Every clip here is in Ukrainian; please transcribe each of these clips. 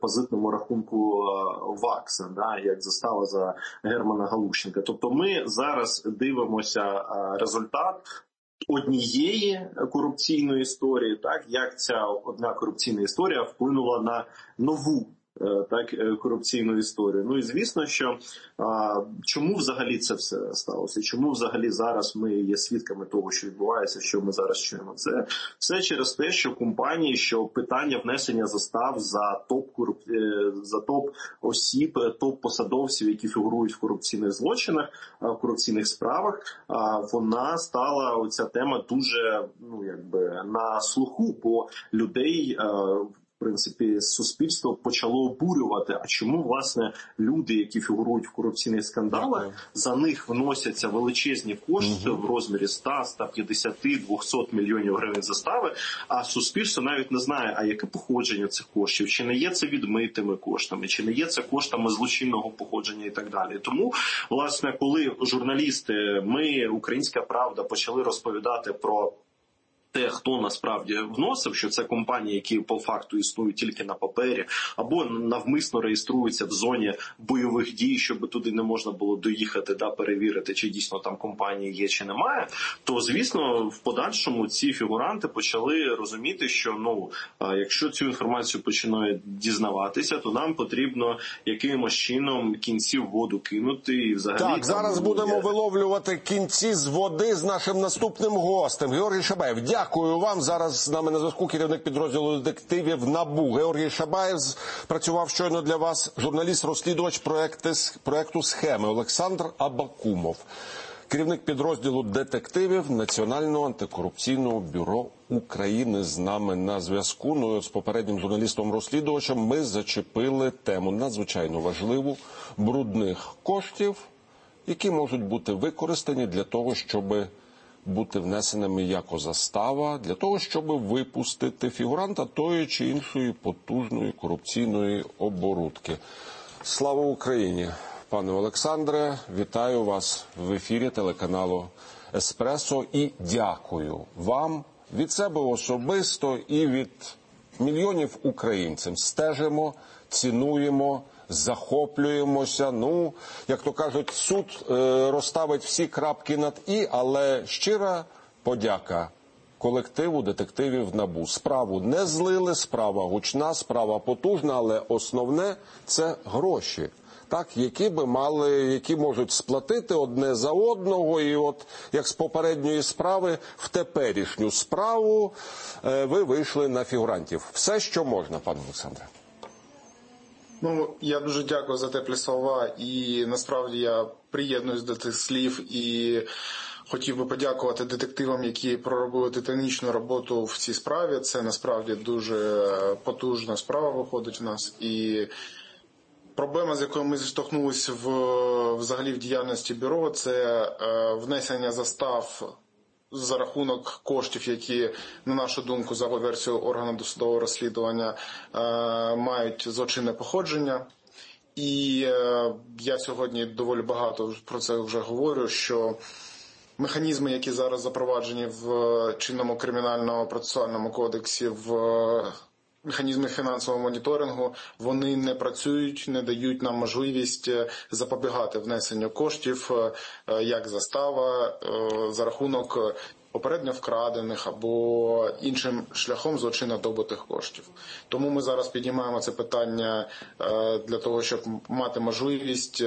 депозитному рахунку ВАКСа, да, як застава за Германа Галущенка. Тобто ми зараз дивимося результат однієї корупційної історії, так, як ця одна корупційна історія вплинула на нову корупційну історію. Ну і звісно, що чому взагалі це все сталося? Чому взагалі зараз ми є свідками того, що відбувається, що ми зараз чуємо? Це все через те, що компанії, що питання внесення застав за топ-осіб, топ-посадовців, які фігурують в корупційних злочинах, в корупційних справах, вона стала, оця тема, дуже, на слуху, бо людей в принципі, суспільство почало обурювати, а чому, власне, люди, які фігурують в корупційних скандалах, за них вносяться величезні кошти в розмірі 100, 150, 200 мільйонів гривень застави, а суспільство навіть не знає, а яке походження цих коштів, чи не є це відмитими коштами, чи не є це коштами злочинного походження і так далі. Тому, власне, коли журналісти, ми, Українська Правда, почали розповідати про те, хто насправді вносив, що це компанії, які по факту існують тільки на папері, або навмисно реєструються в зоні бойових дій, щоб туди не можна було доїхати, перевірити, чи дійсно там компанії є, чи немає, то, звісно, в подальшому ці фігуранти почали розуміти, що, якщо цю інформацію починають дізнаватися, то нам потрібно якимось чином кінці в воду кинути. І взагалі, так, зараз будемо виловлювати кінці з води з нашим наступним гостем. Георгій Шабаєв, дякую вам. Зараз з нами на зв'язку керівник підрозділу детективів НАБУ. Георгій Шабаєв працював щойно для вас, журналіст-розслідувач проекту «Схеми» Олександр Абакумов. Керівник підрозділу детективів Національного антикорупційного бюро України з нами на зв'язку. Ну і з попереднім журналістом-розслідувачем ми зачепили тему надзвичайно важливу брудних коштів, які можуть бути використані для того, щоб бути внесеними як застава, для того, щоб випустити фігуранта тої чи іншої потужної корупційної оборудки. Слава Україні! Пане Олександре, вітаю вас в ефірі телеканалу «Еспресо» і дякую вам від себе особисто і від мільйонів українців. Стежимо, цінуємо, захоплюємося. Ну, як то кажуть, суд розставить всі крапки над «і», але щира подяка колективу детективів НАБУ. Справу не злили, справа гучна, справа потужна, але основне – це гроші. Так, які можуть сплатити одне за одного, і от як з попередньої справи в теперішню справу ви вийшли на фігурантів. Все, що можна, пане Олександре. Я дуже дякую за теплі слова, і насправді я приєднуюсь до тих слів і хотів би подякувати детективам, які проробили титанічну роботу в цій справі. Це насправді дуже потужна справа виходить у нас, і проблема, з якою ми зіштовхнулися взагалі в діяльності бюро, це внесення застав за рахунок коштів, які, на нашу думку, за версією органу досудового розслідування, мають злочинне походження. І я сьогодні доволі багато про це вже говорю, що механізми, які зараз запроваджені в чинному кримінальному процесуальному кодексі, в механізми фінансового моніторингу, вони не працюють, не дають нам можливість запобігати внесенню коштів як застава за рахунок попередньо вкрадених або іншим шляхом злочинно добутих коштів. Тому ми зараз піднімаємо це питання для того, щоб мати можливість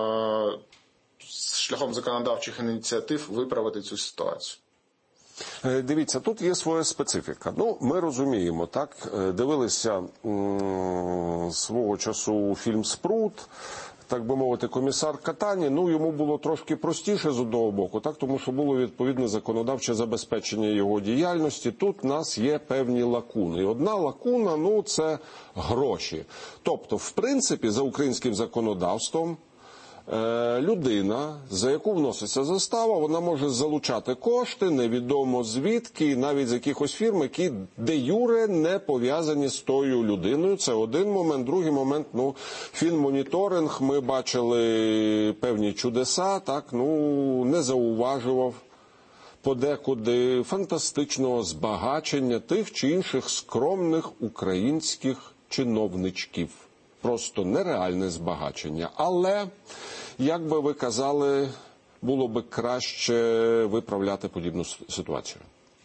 шляхом законодавчих ініціатив виправити цю ситуацію. Дивіться, тут є своя специфіка. Ми розуміємо, так, дивилися свого часу фільм «Спрут», так би мовити, комісар Катані, йому було трошки простіше з одного боку, так, тому що було відповідне законодавче забезпечення його діяльності. Тут в нас є певні лакуни. І одна лакуна, це гроші. Тобто, в принципі, за українським законодавством, людина, за яку вноситься застава, вона може залучати кошти, невідомо звідки, і навіть з якихось фірм, які де-юре не пов'язані з тою людиною. Це один момент. Другий момент, фінмоніторинг, ми бачили певні чудеса, так, не зауважував подекуди фантастичного збагачення тих чи інших скромних українських чиновничків. просто нереальне збагачення. Але, як би ви казали, було би краще виправляти подібну ситуацію?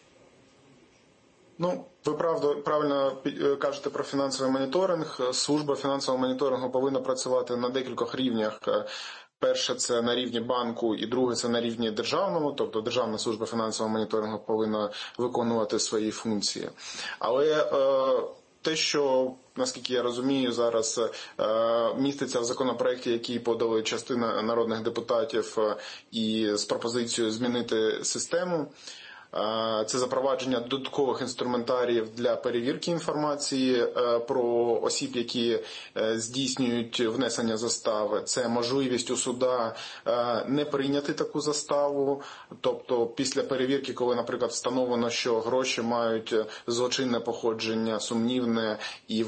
Ну, ви правильно кажете про фінансовий моніторинг. Служба фінансового моніторингу повинна працювати на декількох рівнях. Перше – це на рівні банку, і друге – це на рівні державному, тобто Державна служба фінансового моніторингу повинна виконувати свої функції. Але те, що, наскільки я розумію, зараз міститься в законопроекті, який подали частина народних депутатів, і з пропозицією змінити систему, це запровадження додаткових інструментаріїв для перевірки інформації про осіб, які здійснюють внесення застави. Це можливість у суда не прийняти таку заставу. Тобто після перевірки, коли, наприклад, встановлено, що гроші мають злочинне походження, сумнівне, і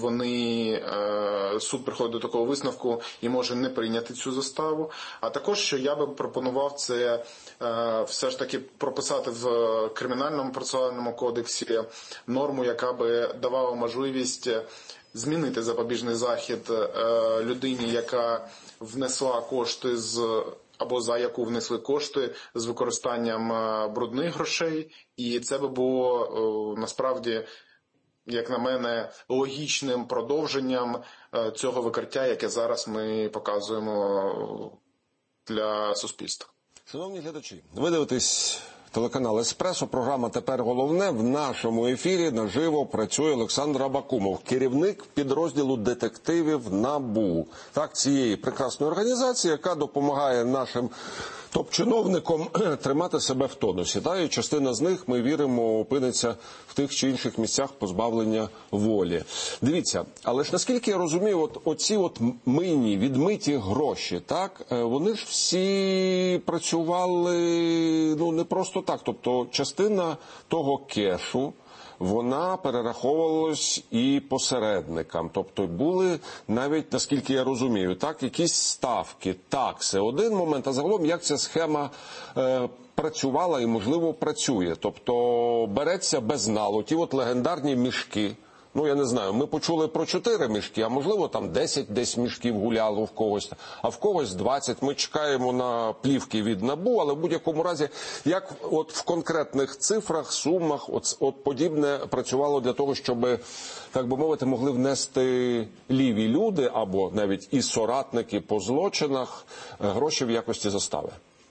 суд приходить до такого висновку і може не прийняти цю заставу. А також, що я би пропонував, це все ж таки прописати в Кримінальному процесуальному кодексі норму, яка би давала можливість змінити запобіжний захід людині, яка внесла кошти або за яку внесли кошти з використанням брудних грошей. І це би було насправді, як на мене, логічним продовженням цього викриття, яке зараз ми показуємо для суспільства. Шановні глядачі, ви дивитесь телеканал «Еспресо», програма «Тепер головне». В нашому ефірі наживо працює Олександр Абакумов, керівник підрозділу детективів НАБУ. Так, цієї прекрасної організації, яка допомагає нашим топ-чиновникам тримати себе в тонусі. І частина з них, ми віримо, опиниться в тих чи інших місцях позбавлення волі. Дивіться, але ж наскільки я розумію, оці мийні, відмиті гроші, так, вони ж всі працювали, не просто так. Тобто частина того кешу, вона перераховувалась і посередникам. Тобто були навіть, наскільки я розумію, так, якісь ставки, такси. Один момент, а загалом як ця схема працювала і, можливо, працює. Тобто береться безналу, ті легендарні мішки. Я не знаю, ми почули про 4 мішки, а можливо там 10 десь мішків гуляло в когось, а в когось 20. Ми чекаємо на плівки від НАБУ, але в будь-якому разі, як в конкретних цифрах, сумах, подібне працювало для того, щоб, так би мовити, могли внести ліві люди або навіть і соратники по злочинах гроші в якості застави.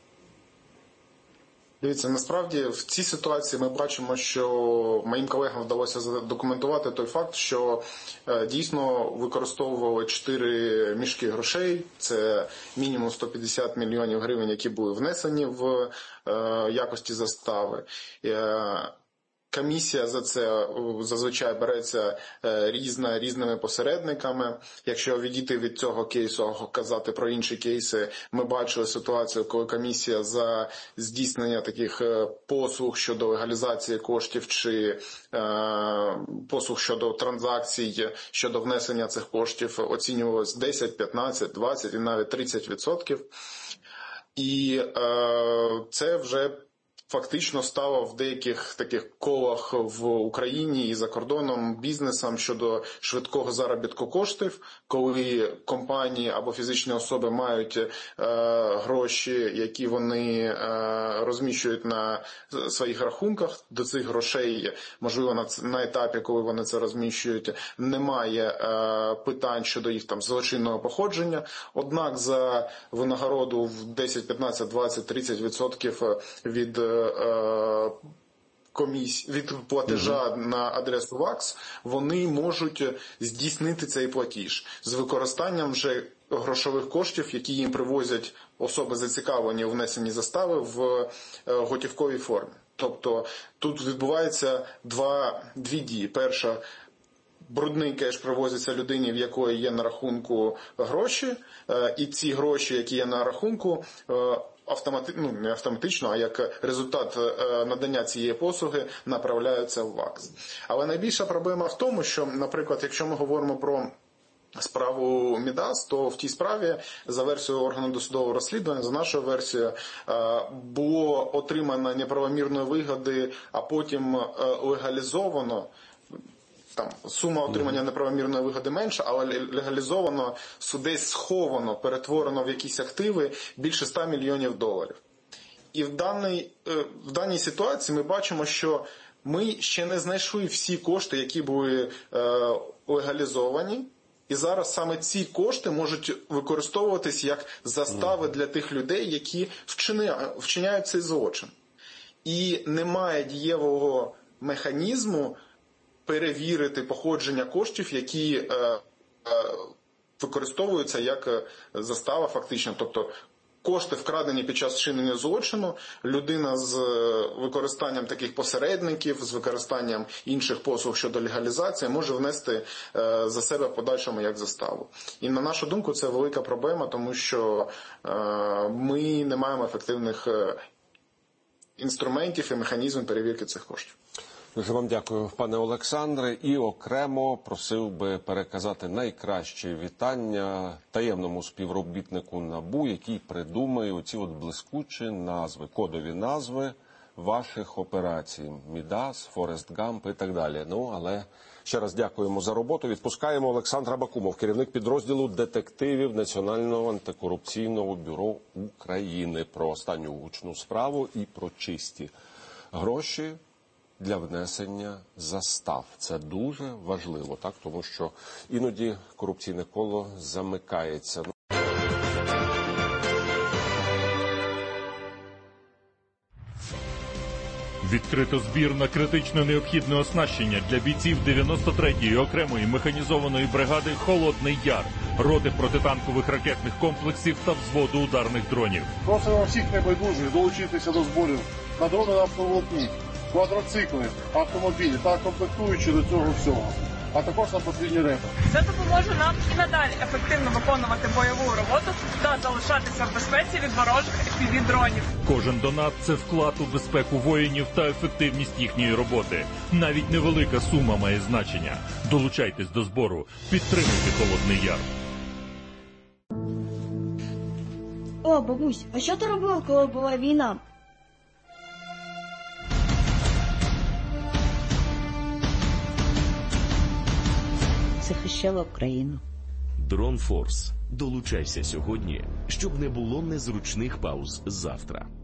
Дивіться, насправді в цій ситуації ми бачимо, що моїм колегам вдалося задокументувати той факт, що дійсно використовували 4 мішки грошей, це мінімум 150 мільйонів гривень, які були внесені в якості застави. Комісія за це зазвичай береться різними посередниками. Якщо відійти від цього кейсу, а казати про інші кейси, ми бачили ситуацію, коли комісія за здійснення таких послуг щодо легалізації коштів чи послуг щодо транзакцій, щодо внесення цих коштів оцінювалось 10, 15, 20 і навіть 30%. І це вже фактично стало в деяких таких колах в Україні і за кордоном бізнесом щодо швидкого заробітку коштів, коли компанії або фізичні особи мають гроші, які вони розміщують на своїх рахунках. До цих грошей, можливо, на етапі, коли вони це розміщують, немає питань щодо їх злочинного походження. Однак за винагороду в 10, 15, 20, 30% від платежа на адресу ВАКС, вони можуть здійснити цей платіж з використанням вже грошових коштів, які їм привозять особи, зацікавлені у внесенні застави в готівковій формі. Тобто тут відбувається дві дії. Перша, брудний кеш привозиться людині, в якої є на рахунку гроші, і ці гроші, які є на рахунку, не автоматично, а як результат надання цієї послуги направляються в ВАКС. Але найбільша проблема в тому, що, наприклад, якщо ми говоримо про справу Мідас, то в тій справі, за версією органу досудового розслідування, за нашою версією, було отримано неправомірної вигоди, а потім легалізовано там сума отримання неправомірної вигоди менша, але легалізовано, десь сховано, перетворено в якісь активи більше 100 мільйонів доларів. І в даній ситуації ми бачимо, що ми ще не знайшли всі кошти, які були легалізовані. І зараз саме ці кошти можуть використовуватись як застави для тих людей, які вчиняють цей злочин. І немає дієвого механізму перевірити походження коштів, які використовуються як застава фактично. Тобто кошти, вкрадені під час вчинення злочину, людина з використанням таких посередників, з використанням інших послуг щодо легалізації може внести за себе в подальшому як заставу. І на нашу думку це велика проблема, тому що ми не маємо ефективних інструментів і механізмів перевірки цих коштів. Дуже вам дякую, пане Олександре. І окремо просив би переказати найкращі вітання таємному співробітнику НАБУ, який придумає оці от блискучі назви, кодові назви ваших операцій. Мідас, Форест Гамп і так далі. Ну, але ще раз дякуємо за роботу. Відпускаємо Олександра Бакумов, керівник підрозділу детективів Національного антикорупційного бюро України. Про останню гучну справу і про чисті гроші для внесення застав. Це дуже важливо, так? Тому що іноді корупційне коло замикається. Відкрито збір на критично необхідне оснащення для бійців 93-ї окремої механізованої бригади «Холодний Яр», роти протитанкових ракетних комплексів та взводу ударних дронів. Просимо всіх небайдужих долучитися до зборів на дрони нафтоволокні, квадроцикли, автомобілі та комплектуючі до цього всього, а також на потрібні репи. Це допоможе нам і надалі ефективно виконувати бойову роботу та залишатися в безпеці від ворожих FPV-дронів. Кожен донат – це вклад у безпеку воїнів та ефективність їхньої роботи. Навіть невелика сума має значення. Долучайтесь до збору. Підтримуйте «Холодний Яр». О, бабусь, а що ти робила, коли була війна? Захищала Україну. Дрон Форс. Долучайся сьогодні, щоб не було незручних пауз завтра.